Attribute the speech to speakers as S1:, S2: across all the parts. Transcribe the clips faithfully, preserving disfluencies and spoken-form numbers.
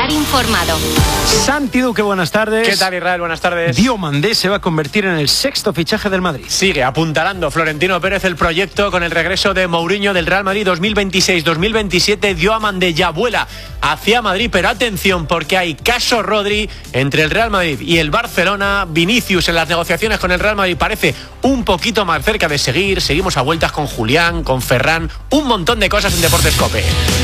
S1: estar informado.
S2: Santi Duque, buenas tardes.
S3: ¿Qué tal, Israel? Buenas tardes.
S2: Diomandé se va a convertir en el sexto fichaje del Madrid.
S3: Sigue apuntalando Florentino Pérez el proyecto con el regreso de Mourinho del Real Madrid dos mil veintiséis dos mil veintisiete. Diomandé ya vuela hacia Madrid, pero atención porque hay caso Rodri entre el Real Madrid y el Barcelona. Vinicius en las negociaciones con el Real Madrid parece un poquito más cerca de seguir. Seguimos a vueltas con Julián, con Ferran, un montón de cosas en Deportes COPE.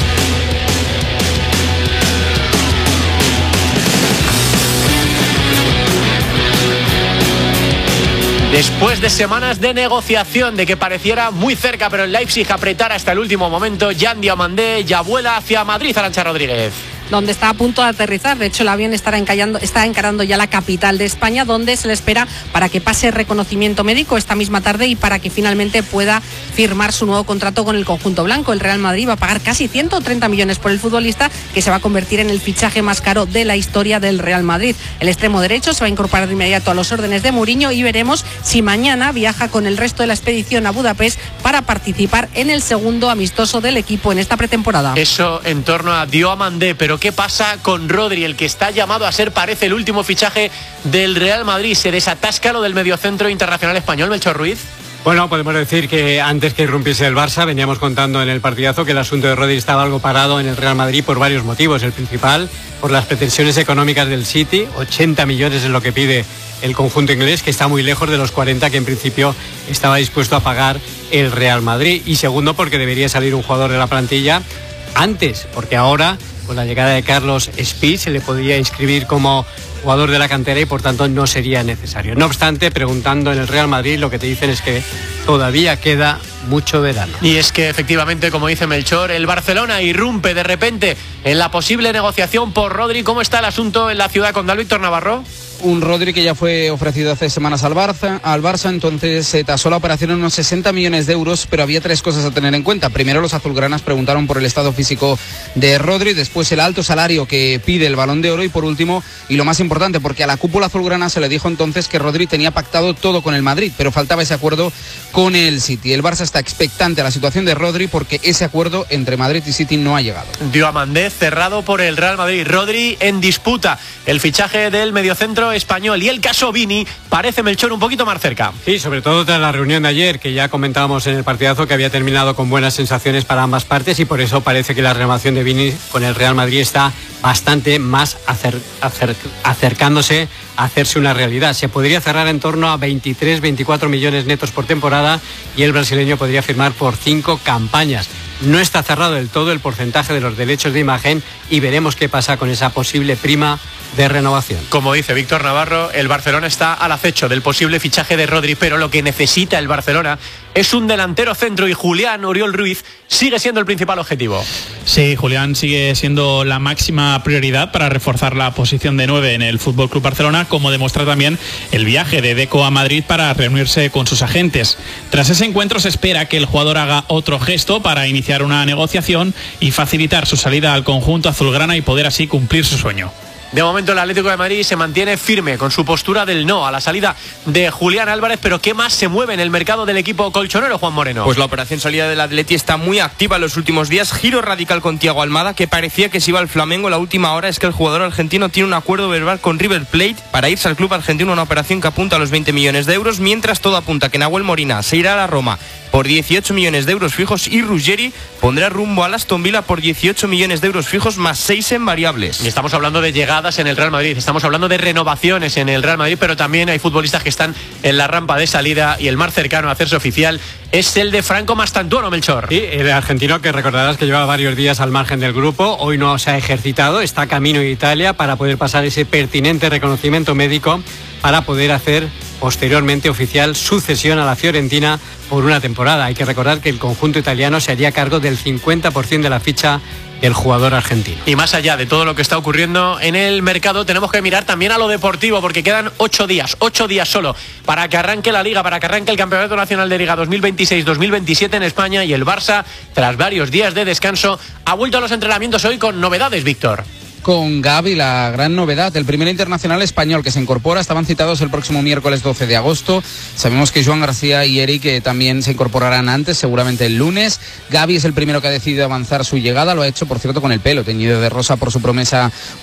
S3: Después de semanas de negociación, de que pareciera muy cerca, pero el Leipzig apretara hasta el último momento, Jan Diomandé ya vuela hacia Madrid. Arantxa Rodríguez.
S4: Donde está a punto de aterrizar. De hecho, el avión estará encallando, está encarando ya la capital de España, donde se le espera para que pase reconocimiento médico esta misma tarde y para que finalmente pueda firmar su nuevo contrato con el conjunto blanco. El Real Madrid va a pagar casi ciento treinta millones por el futbolista, que se va a convertir en el fichaje más caro de la historia del Real Madrid. El extremo derecho se va a incorporar de inmediato a los órdenes de Mourinho y veremos si mañana viaja con el resto de la expedición a Budapest para participar en el segundo amistoso del equipo en esta pretemporada.
S3: Eso en torno a Diomandé, pero ¿qué pasa con Rodri, el que está llamado a ser, parece, el último fichaje del Real Madrid? ¿Se desatasca lo del mediocentro internacional español, Melchor Ruiz?
S5: Bueno, podemos decir que antes que irrumpiese el Barça, veníamos contando en el partidazo que el asunto de Rodri estaba algo parado en el Real Madrid por varios motivos. El principal, por las pretensiones económicas del City, ochenta millones es lo que pide el conjunto inglés, que está muy lejos de los cuarenta que en principio estaba dispuesto a pagar el Real Madrid. Y segundo, porque debería salir un jugador de la plantilla antes, porque ahora, con la llegada de Carlos Speed, se le podría inscribir como jugador de la cantera y por tanto no sería necesario. No obstante, preguntando en el Real Madrid, lo que te dicen es que todavía queda mucho verano.
S3: Y es que efectivamente, como dice Melchor, el Barcelona irrumpe de repente en la posible negociación por Rodri. ¿Cómo está el asunto en la ciudad condal, Víctor Navarro?
S6: Un Rodri que ya fue ofrecido hace semanas al Barça, al Barça, entonces se tasó la operación en unos sesenta millones de euros, pero había tres cosas a tener en cuenta. Primero, los azulgranas preguntaron por el estado físico de Rodri, después el alto salario que pide el Balón de Oro y por último, y lo más importante, porque a la cúpula azulgrana se le dijo entonces que Rodri tenía pactado todo con el Madrid, pero faltaba ese acuerdo con el City. El Barça está expectante a la situación de Rodri porque ese acuerdo entre Madrid y City no ha llegado.
S3: Diomandé cerrado por el Real Madrid, Rodri en disputa, el fichaje del mediocentro español y el caso Vini parece, Melchor, un poquito más cerca.
S5: Sí, sobre todo tras la reunión de ayer, que ya comentábamos en el partidazo que había terminado con buenas sensaciones para ambas partes y por eso parece que la renovación de Vini con el Real Madrid está bastante más acer, acer, acercándose a hacerse una realidad. Se podría cerrar en torno a veintitrés, veinticuatro millones netos por temporada y el brasileño podría firmar por cinco campañas. No está cerrado del todo el porcentaje de los derechos de imagen y veremos qué pasa con esa posible prima de renovación.
S3: Como dice Víctor Navarro, el Barcelona está al acecho del posible fichaje de Rodri, pero lo que necesita el Barcelona es un delantero centro y Julián Oriol Ruiz sigue siendo el principal objetivo.
S7: Sí, Julián sigue siendo la máxima prioridad para reforzar la posición de nueve en el F C Barcelona, como demuestra también el viaje de Deco a Madrid para reunirse con sus agentes. Tras ese encuentro se espera que el jugador haga otro gesto para iniciar una negociación y facilitar su salida al conjunto azulgrana y poder así cumplir su sueño.
S3: De momento el Atlético de Madrid se mantiene firme con su postura del no a la salida de Julián Álvarez, pero ¿qué más se mueve en el mercado del equipo colchonero, Juan Moreno?
S8: Pues la operación salida del Atleti está muy activa en los últimos días. Giro radical con Thiago Almada, que parecía que se iba al Flamengo. La última hora es que el jugador argentino tiene un acuerdo verbal con River Plate para irse al club argentino, una operación que apunta a los veinte millones de euros, mientras todo apunta que Nahuel Molina se irá a la Roma por dieciocho millones de euros fijos y Ruggeri pondrá rumbo al Aston Villa por dieciocho millones de euros fijos más seis en variables.
S3: Y estamos hablando de llegadas en el Real Madrid, estamos hablando de renovaciones en el Real Madrid, pero también hay futbolistas que están en la rampa de salida y el más cercano a hacerse oficial es el de Franco Mastantuono, Melchor.
S5: Sí, el argentino que recordarás que lleva varios días al margen del grupo, hoy no se ha ejercitado, está camino de Italia para poder pasar ese pertinente reconocimiento médico para poder hacer posteriormente oficial su cesión a la Fiorentina por una temporada. Hay que recordar que el conjunto italiano se haría cargo del cincuenta por ciento de la ficha del jugador argentino.
S3: Y más allá de todo lo que está ocurriendo en el mercado, tenemos que mirar también a lo deportivo, porque quedan ocho días, ocho días solo para que arranque la Liga, para que arranque el Campeonato Nacional de Liga dos mil veintiséis dos mil veintisiete en España, y el Barça, tras varios días de descanso, ha vuelto a los entrenamientos hoy con novedades, Víctor.
S6: Con Gavi, la gran novedad, el primer internacional español que se incorpora. Estaban citados el próximo miércoles doce de agosto. Sabemos que Joan García y Eric también se incorporarán antes, seguramente el lunes. Gavi es el primero que ha decidido avanzar su llegada, lo ha hecho, por cierto, con el pelo teñido de rosa por su promesa